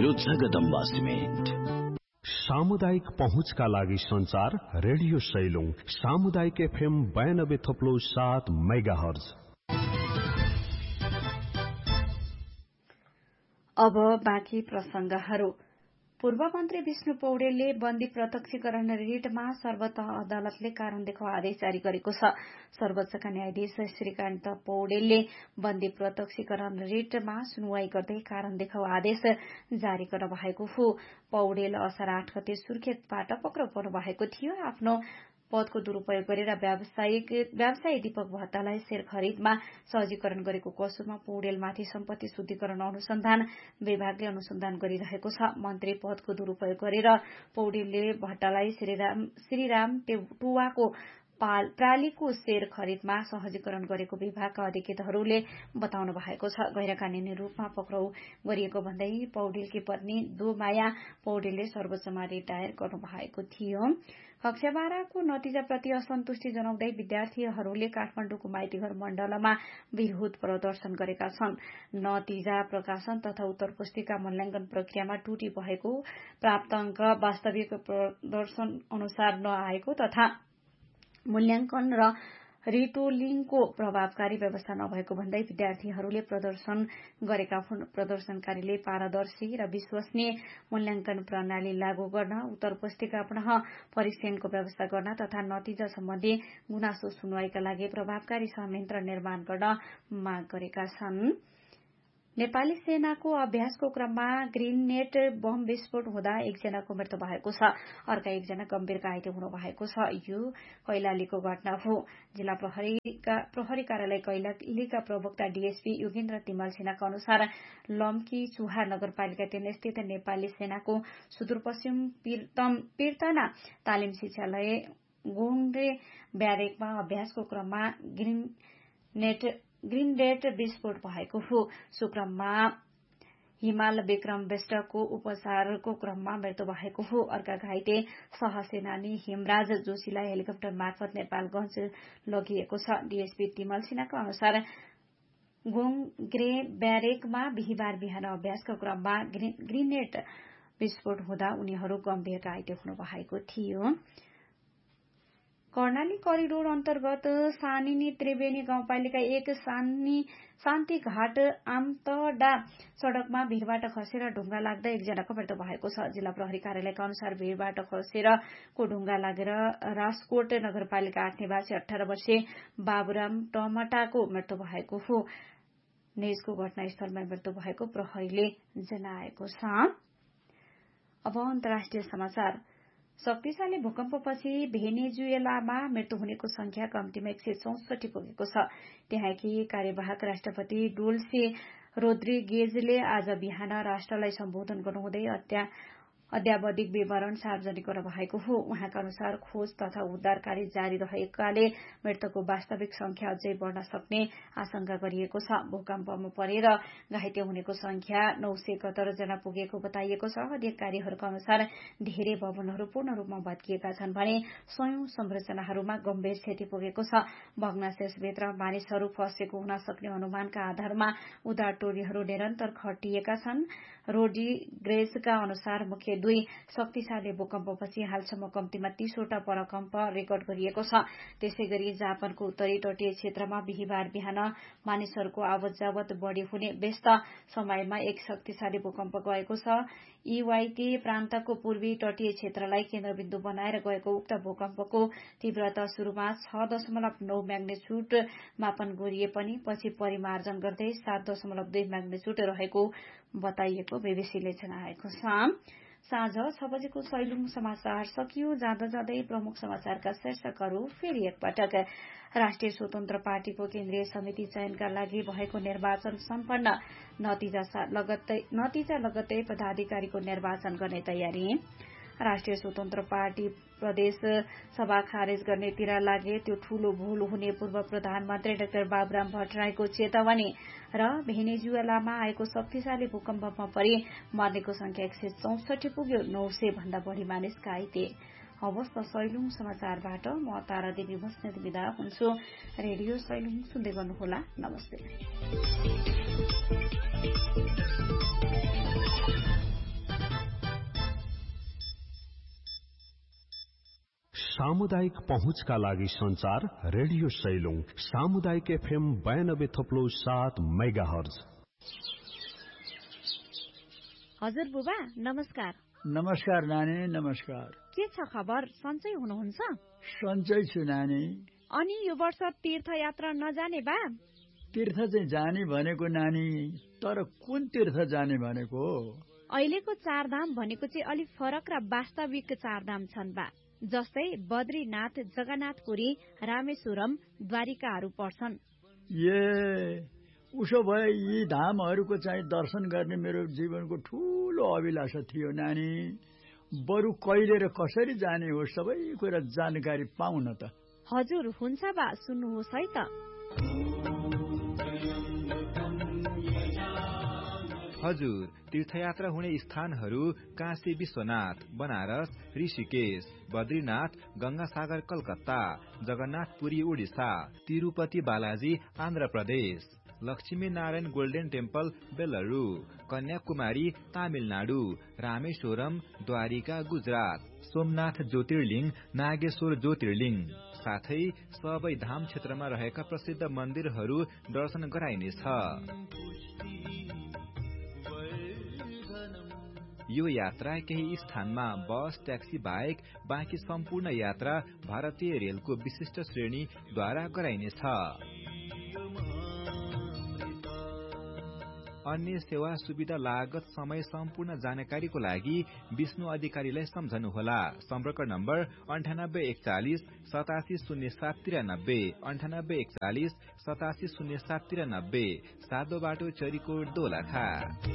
Jagadamba cement. सामुदायिक पहुँचका लागि संचार रेडियो सैलुङ सामुदायिक FM 92.7 मेगाहर्ज। अब बाँकी प्रसंगहरू। पूर्व मन्त्री विष्णु पौडेलले बन्दी प्रत्यक्षीकरण रिटमा सर्वोच्च अदालतले कारण देखाउ आदेश जारी गरेको छ। सर्वोच्चका न्यायाधीश श्रीकान्त पौडेलले बन्दी प्रत्यक्षीकरण रिटमा सुनवाई गर्दै कारण देखाउ आदेश जारी गर्न भएको हो। पौडेल असार 8 गते सुर्खेतबाट पक्राउ पर्नु भएको थियो। आफ्नो पदको दुरूपयोग गरेर व्यवसायी दीपक भट्टलाई शेयर खरिदमा सहजीकरण गरेको कसुरमा पौडेलमाथि सम्पत्ति शुद्धिकरण अनुसन्धान विभागले अनुसन्धान गरिरहेको छ। मन्त्री पदको दुरूपयोग गरेर पौडेलले भट्टलाई श्रीराम टुवाको प्रालीको शेयर खरिदमा सहजीकरण गरेको विभागका अधिकृतहरूले बताउनु भएको छ। गैरकानूनी रूपमा पक्राउ गरिएको भन्दै पौडेलकी पत्नी दोमाया पौडेलले सर्वोच्चमा रिट दायर गर्नु भएको थियो। कक्षा 12को नतिजाप्रति असन्तुष्टि जनाउँदै विद्यार्थीहरूले काठमाडौँको माइतीघर मण्डलमा विरोध प्रदर्शन गरेका छन्। नतिजा प्रकाशन तथा उत्तर पुस्तिका मूल्याङ्कन प्रक्रियामा त्रुटि भएको, प्राप्त अंक वास्तविक प्रदर्शन अनुसार नआएको तथा मूल्याङ्कन र रिटोलिङको प्रभावकारी व्यवस्था नभएको भन्दै विद्यार्थीहरूले प्रदर्शन गरेका हुन्। प्रदर्शनकारीले पारदर्शी र विश्वसनीय मूल्याङ्कन प्रणाली लागू गर्न, उत्तर पुस्तिका पुनः परीक्षणको व्यवस्था गर्न तथा नतिजा सम्बन्धी गुनासो सुनवाईका लागि प्रभावकारी संयन्त्र निर्माण गर्न माग गरेका छन्। नेपाली सेनाको अभ्यासको क्रममा ग्रेनेड बम विस्फोट हुँदा एकजनाको मृत्यु भएको छ। अर्का एकजना गम्भीर घाइते हुनु भएको छ। यो कैलालीको घटना हो। जिल्ला प्रहरी कार्यालय कैलालीका प्रवक्ता डीएसपी योगेन्द्र तिमल सिन्हाका अनुसार लम्की चुहा नगरपालिका 3 स्थित नेपाली सेनाको सुदूरपश्चिम पीर्तना तालिम शिक्षालय गोङ्रे ब्यारेकमा अभ्यासको क्रममा ग्रेनेड विस्फोट भएको हो। सुक्रममा हिमाल विक्रम बेष्टको उपचारको क्रममा मृत्यु भएको हो। अर्का घाइते सहसेनानी हेमराज जोशीलाई हेलिकप्टर मार्फत नेपालगंज लगिएको छ। डीएसपी तिमल सिन्हाका अनुसार गोङ्ग्रे ब्यारेकमा बिहिबार बिहान अभ्यासका क्रममा ग्रेनेड विस्फोट हुँदा उनीहरू गम्भीर घाइते हुनु भएको थियो। कर्णाली करिडोर अन्तर्गत सानिनी त्रिवेणी गाउँपालिका 1 शान्तिघाट आमतडा सड़कमा भीरबाट खसेर ढुङ्गा लाग्दा एकजनाको मृत्यु भएको छ। जिल्ला प्रहरी कार्यालयका अनुसार भीरबाट खसेरको ढुङ्गा लागेर राजकोट नगरपालिका 8 निवासी 18 वर्षीय बाबुराम टमटाको मृत्यु भएको हो। निजको घटनास्थलमा मृत्यु भएको प्रहरीले जनाएको छ। अब अन्तर्राष्ट्रिय समाचार। शक्तिशाली भूकम्पपछि भेनेजुएलामा मृत्यु हुनेको संख्या कम्तीमा 164 पुगेको छ। त्यहाँकी कार्यवाहक राष्ट्रपति डोल्से रोद्रिगेजले आज बिहान राष्ट्रलाई सम्बोधन गर्नुहुँदै अद्यावधिक विवरण सार्वजनिक गर्नु भएको हो। उहाँका अनुसार खोज तथा उद्धार कार्य जारी रहेकाले मृतकको वास्तविक संख्या अझै बढ्न सक्ने आशंका गरिएको छ। भूकम्पमा परेर घाइते हुनेको संख्या 971 जना पुगेको बताइएको छ। अधिकारीहरूका अनुसार धेरै भवनहरू पूर्ण रूपमा भत्किएका छन् भने सयौं संरचनाहरूमा गम्भीर क्षति पुगेको छ। भग्नाशेषभित्र मानिसहरू फँसेको हुन सक्ने अनुमानका आधारमा उद्धार टोलीहरू निरन्तर खटिएका छन्। रोड्रिगेजका अनुसार मुख्य 2 शक्तिशाली भूकम्पपछि हालसम्म कम्तीमा 30 वटा भूकम्प रेकर्ड गरिएको छ। त्यसैगरी जापानको उत्तरी तटीय क्षेत्रमा बिहिबार बिहान मानिसहरूको आवत जावत बढ़ी हुने व्यस्त समयमा एक शक्तिशाली भूकम्प गएको छ। इवाइटी प्रान्तको पूर्वी तटीय क्षेत्रलाई केन्द्रबिन्दु बनाएर गएको उक्त भूकम्पको तीव्रता सुरुमा 6.9 म्याग्नेच्युड मापन गरिए पनि पछि परिमार्जन गर्दै 7.2 म्याग्नेच्युड रहेको बताइएको बीबीसीले जनाएको छ। साँझ 6 बजेको सैलुङ समाचार सकियो। जाँदा जाँदै प्रमुख समाचारका शीर्षकहरू फेरि एकपटक। राष्ट्रिय स्वतन्त्र पार्टीको केन्द्रीय समिति चयनका लागि भएको निर्वाचन सम्पन्न, नतिजा लगत्तै पदाधिकारीको निर्वाचन गर्ने तयारी। राष्ट्रिय स्वतन्त्र पार्टी प्रदेश सभा खारेज गर्नेतिर लागे, त्यो ठूलो भूल हुने पूर्व प्रधानमन्त्री डाक्टर बाबुराम भट्टराईको चेतावनी। र भेनेजुएलामा आएको शक्तिशाली भूकम्पमा परि मर्नेको संख्या 164 पुग्यो, 900 भन्दा बढ़ी मानिस घाइते। हवस् त सैलुङ समाचारबाट म तारा देवी बस्नेत बिदा हुन्छु। रेडियो सैलुङ सुन्दै गर्नुहोला। नमस्ते। सामुदायिक पहुँचका लागि संचार रेडियो सैलुङ सामुदायिक FM 92.7 मेगाहर्ज। हजुर बुबा नमस्कार। नमस्कार नानी, नमस्कार। के छ खबर? सन्चै हुनुहुन्छ? सन्चै छु नानी। अनि यो वर्ष तीर्थयात्रा नजाने बा? तीर्थ चाहिँ जाने भनेको नानी, तर कुन तीर्थ जाने भनेको? अहिलेको चारधाम भनेको चाहिँ अलिक फरक र वास्तविक चारधाम छन् बा, जस्तै बद्रीनाथ, जगन्नाथपुरी, रामेश्वरम, द्वारिकाहरू पर्छन्। उसो भए यी धामहरूको चाहिँ दर्शन गर्ने मेरो जीवनको ठूलो अभिलाषा थियो नानी। बरु कहिले र कसरी जाने हो सबै कुरा जानकारी पाउन त। हजुर हुन्छ बा, सुन्नुहोस् है त। हजुर, तीर्थयात्रा हुने स्थानहरू काशी विश्वनाथ, बनारस, ऋषिकेश, बद्रीनाथ, गंगासागर कलकत्ता, जगन्नाथपुरी उडिसा, तिरुपति बालाजी आन्ध्र प्रदेश, लक्ष्मी नारायण गोल्डन टेम्पल बेलुरू, कन्याकुमारी तामिलनाडु, रामेश्वरम द्वारिका गुजरात, सोमनाथ ज्योतिर्लिङ, नागेश्वर ज्योतिर्लिङ, साथै सबै धाम क्षेत्रमा रहेका प्रसिद्ध मन्दिरहरू दर्शन गराइनेछ। यो यात्रा केही स्थानमा बस, ट्याक्सी बाहेक बाँकी सम्पूर्ण यात्रा भारतीय रेलको विशिष्ट श्रेणीद्वारा गराइनेछ। अन्य सेवा सुविधा लागत समय सम्पूर्ण जानकारीको लागि विष्णु अधिकारीलाई सम्झनुहोला। सम्पर्क नम्बर 9841 870793 9841 870793, सादो बाटो चरीकोट दोलखा।